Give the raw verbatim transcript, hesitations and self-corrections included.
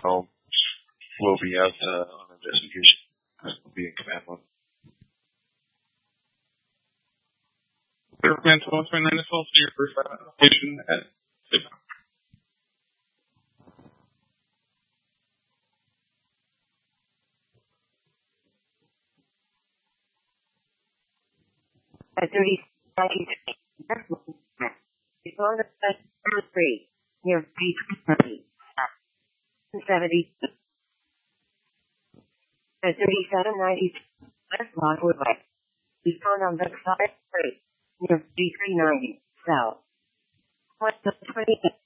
home will be out uh, on investigation. Will be in command one. Command twelve twenty-nine is also your first location at Sigma. At thirty ninety-three, that's one. Before the number three, near three thirty, seventy. At thirty-seven ninety-two, West Lockwood Way. Before number five three, near three three ninety, south. West twenty.